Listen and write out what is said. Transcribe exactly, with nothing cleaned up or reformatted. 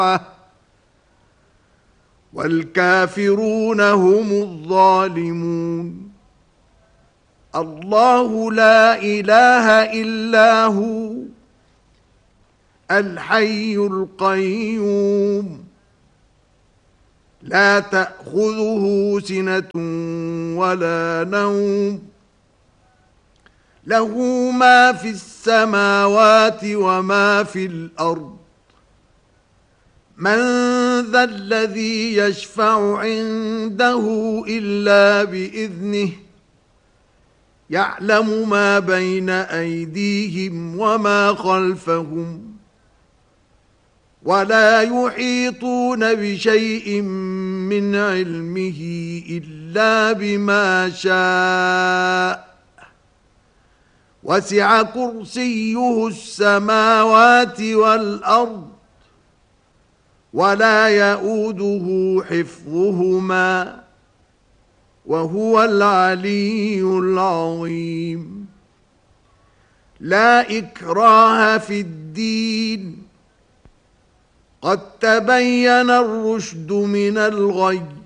والكافرون هم الظالمون. الله لا إله إلا هو الحي القيوم لا تأخذه سنة ولا نوم، له ما في السماوات وما في الأرض. من ذا الذي يشفع عنده إلا بإذنه، يعلم ما بين أيديهم وما خلفهم، ولا يحيطون بشيء من علمه إلا بما شاء. وسع كرسيه السماوات والأرض ولا يؤوده حفظهما وهو العلي العظيم. لا إكراه في الدين، قد تبين الرشد من الغي،